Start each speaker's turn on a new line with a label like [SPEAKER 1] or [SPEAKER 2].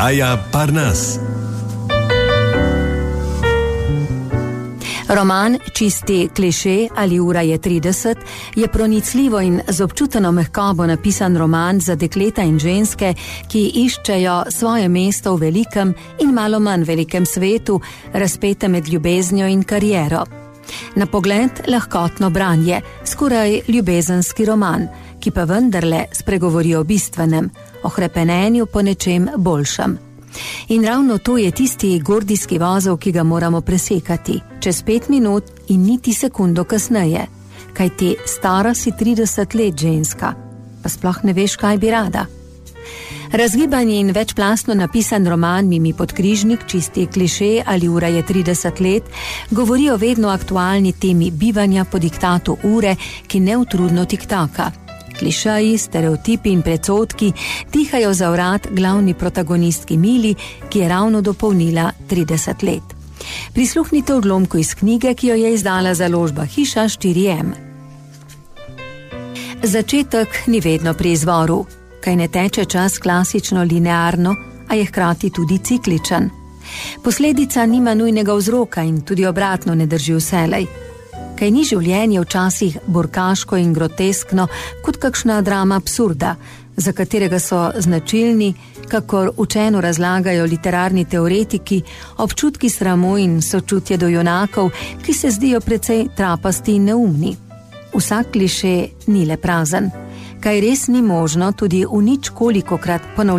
[SPEAKER 1] Oddaja Parnas.
[SPEAKER 2] Roman Čisti kliše ali ura je 30 je pronicljivo in z občuteno mehkobo napisan roman za dekleta in ženske, ki iščejo svoje mesto v velikem in malo manj velikem svetu, razpete med ljubeznijo in kariero. Na pogled lahkotno branje, skoraj ljubezenski roman, ki pa vendarle spregovori o bistvenem, o hrepenenju po nečem boljšem. In ravno to je tisti gordijski vozel, ki ga moramo presekati, čez 5 minut in niti sekundo kasneje, kajti stara si 30 let, ženska, pa sploh ne veš, kaj bi rada. Razgibani in večplastno napisan roman Mimi Podkrižnik, Čisti kliše ali ura je 30 let, govori o vedno aktualni temi bivanja po diktatu ure, ki neutrudno tiktaka. Klišeji, stereotipi in predsodki dihajo za vrat glavni protagonistki Mili, ki je ravno dopolnila 30 let. Prisluhnite odlomku iz knjige, ki jo je izdala založba Hiša 4M. Začetek ni vedno pri izvoru, kaj ne teče čas klasično linearno, a je hkrati tudi cikličen. Posledica nima nujnega vzroka in tudi obratno ne drži vselej. Kaj ni življenje včasih burkaško in groteskno, kot kakšna drama absurda, za katerega so značilni, kakor učeno razlagajo literarni teoretiki, občutki sramu in sočutje do junakov, ki se zdijo precej trapasti in neumni. Vsak kliše ni le prazen. Kaj res ni možno tudi v nič kolikokrat ponovljeno